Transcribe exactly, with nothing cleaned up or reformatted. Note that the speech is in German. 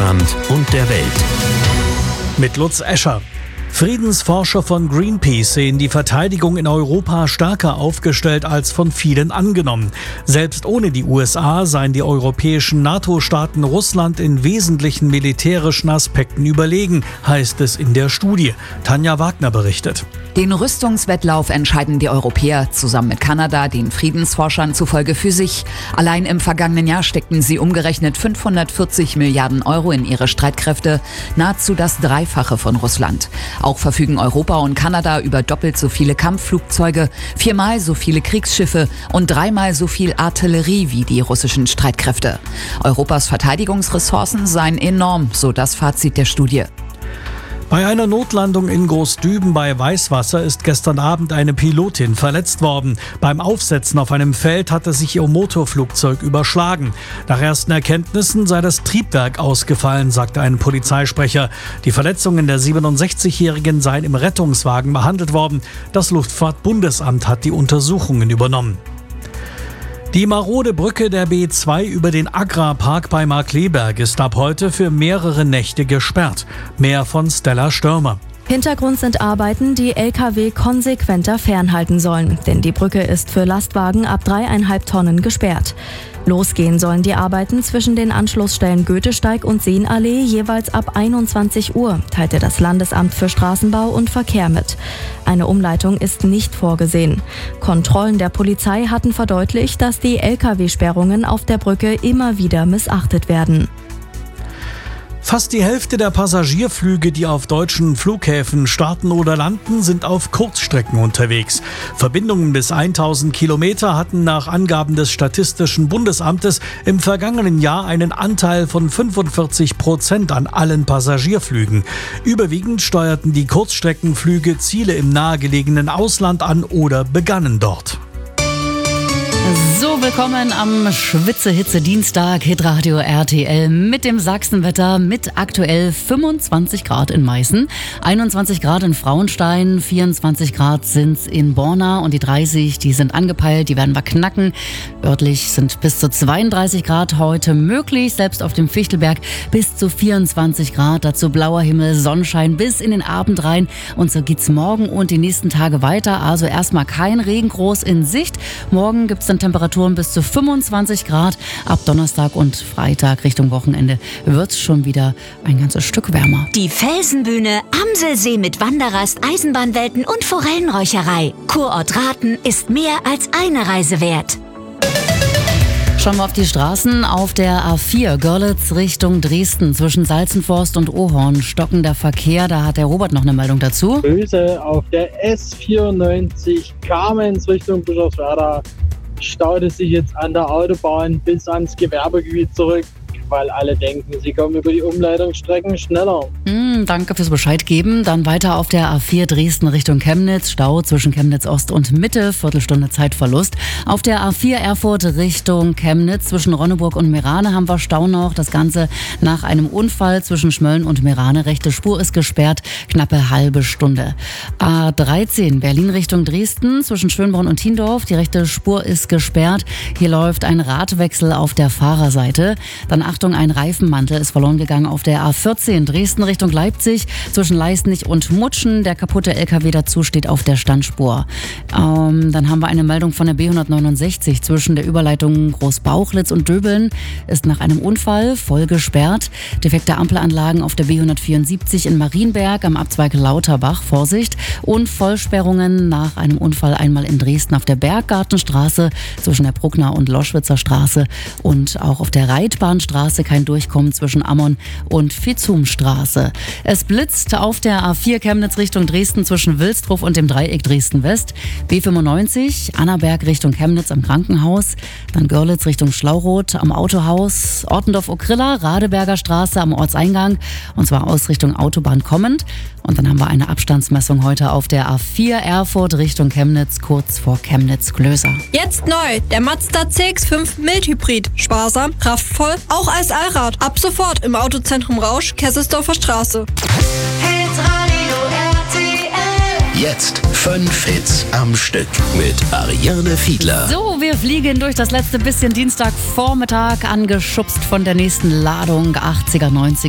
Deutschland und der Welt. Mit Lutz Escher. Friedensforscher von Greenpeace sehen die Verteidigung in Europa stärker aufgestellt als von vielen angenommen. Selbst ohne die U S A seien die europäischen NATO-Staaten Russland in wesentlichen militärischen Aspekten überlegen, heißt es in der Studie. Tanja Wagner berichtet. Den Rüstungswettlauf entscheiden die Europäer zusammen mit Kanada, den Friedensforschern zufolge für sich. Allein im vergangenen Jahr steckten sie umgerechnet fünfhundertvierzig Milliarden Euro in ihre Streitkräfte, nahezu das Dreifache von Russland. Auch verfügen Europa und Kanada über doppelt so viele Kampfflugzeuge, viermal so viele Kriegsschiffe und dreimal so viel Artillerie wie die russischen Streitkräfte. Europas Verteidigungsressourcen seien enorm, so das Fazit der Studie. Bei einer Notlandung in Großdüben bei Weißwasser ist gestern Abend eine Pilotin verletzt worden. Beim Aufsetzen auf einem Feld hatte sich ihr Motorflugzeug überschlagen. Nach ersten Erkenntnissen sei das Triebwerk ausgefallen, sagte ein Polizeisprecher. Die Verletzungen der siebenundsechzigjährigen seien im Rettungswagen behandelt worden. Das Luftfahrtbundesamt hat die Untersuchungen übernommen. Die marode Brücke der B zwei über den Agrarpark bei Markkleeberg ist ab heute für mehrere Nächte gesperrt. Mehr von Stella Störmer. Hintergrund sind Arbeiten, die L K W konsequenter fernhalten sollen, denn die Brücke ist für Lastwagen ab dreieinhalb Tonnen gesperrt. Losgehen sollen die Arbeiten zwischen den Anschlussstellen Goethesteig und Seenallee jeweils ab einundzwanzig Uhr, teilte das Landesamt für Straßenbau und Verkehr mit. Eine Umleitung ist nicht vorgesehen. Kontrollen der Polizei hatten verdeutlicht, dass die L K W-Sperrungen auf der Brücke immer wieder missachtet werden. Fast die Hälfte der Passagierflüge, die auf deutschen Flughäfen starten oder landen, sind auf Kurzstrecken unterwegs. Verbindungen bis tausend Kilometer hatten nach Angaben des Statistischen Bundesamtes im vergangenen Jahr einen Anteil von fünfundvierzig Prozent an allen Passagierflügen. Überwiegend steuerten die Kurzstreckenflüge Ziele im nahegelegenen Ausland an oder begannen dort. So, willkommen am Schwitze-Hitze-Dienstag, Hitradio R T L mit dem Sachsenwetter mit aktuell fünfundzwanzig Grad in Meißen, einundzwanzig Grad in Frauenstein, vierundzwanzig Grad sind's in Borna und die dreißig, die sind angepeilt, die werden wir knacken. Örtlich sind bis zu zweiunddreißig Grad heute möglich, selbst auf dem Fichtelberg bis zu vierundzwanzig Grad, dazu blauer Himmel, Sonnenschein bis in den Abend rein und so geht's morgen und die nächsten Tage weiter, also erstmal kein Regen groß in Sicht. Morgen gibt's dann Temperaturen bis zu fünfundzwanzig Grad. Ab Donnerstag und Freitag Richtung Wochenende wird's schon wieder ein ganzes Stück wärmer. Die Felsenbühne, Amselsee mit Wanderrast, Eisenbahnwelten und Forellenräucherei. Kurort Rathen ist mehr als eine Reise wert. Schauen wir auf die Straßen. Auf der A vier Görlitz Richtung Dresden zwischen Salzenforst und Ohorn stockender Verkehr. Da hat der Robert noch eine Meldung dazu. Böse auf der S vierundneunzig Kamenz Richtung Bischofswerda staut es sich jetzt an der Autobahn bis ans Gewerbegebiet zurück, weil alle denken, sie kommen über die Umleitungsstrecken schneller. Mm, danke fürs Bescheid geben. Dann weiter auf der A vier Dresden Richtung Chemnitz. Stau zwischen Chemnitz Ost und Mitte, Viertelstunde Zeitverlust. Auf der A vier Erfurt Richtung Chemnitz zwischen Ronneburg und Meerane haben wir Stau noch. Das Ganze nach einem Unfall zwischen Schmölln und Meerane. Rechte Spur ist gesperrt, knappe halbe Stunde. A dreizehn Berlin Richtung Dresden zwischen Schönbrunn und Tiendorf. Die rechte Spur ist gesperrt. Hier läuft ein Radwechsel auf der Fahrerseite. Dann Achtung, ein Reifenmantel ist verloren gegangen auf der A vierzehn Dresden Richtung Leipzig zwischen Leisnig und Mutschen. Der kaputte L K W dazu steht auf der Standspur. Ähm, dann haben wir eine Meldung von der B hundertneunundsechzig zwischen der Überleitung Großbauchlitz und Döbeln ist nach einem Unfall voll gesperrt. Defekte Ampelanlagen auf der B hundertvierundsiebzig in Marienberg am Abzweig Lauterbach, Vorsicht. Und Vollsperrungen nach einem Unfall einmal in Dresden auf der Berggartenstraße zwischen der Bruckner und Loschwitzer Straße und auch auf der Reitbahnstraße kein Durchkommen zwischen Ammon und Vizumstraße. Es blitzt auf der A vier Chemnitz Richtung Dresden zwischen Wilsdruf und dem Dreieck Dresden-West. B fünfundneunzig Annaberg Richtung Chemnitz am Krankenhaus. Dann Görlitz Richtung Schlauroth am Autohaus. Ortendorf-Okrilla, Radeberger Straße am Ortseingang. Und zwar aus Richtung Autobahn kommend. Und dann haben wir eine Abstandsmessung heute auf der A vier Erfurt Richtung Chemnitz, kurz vor Chemnitz-Glöser. Jetzt neu, der Mazda C X fünf Mildhybrid. Sparsam, kraftvoll, auch als Allrad. Ab sofort im Autozentrum Rausch, Kesselsdorfer Straße. Hitradio R T L. Jetzt fünf Hits am Stück mit Ariane Fiedler. So, wir fliegen durch das letzte bisschen Dienstagvormittag, angeschubst von der nächsten Ladung achtziger, neunziger.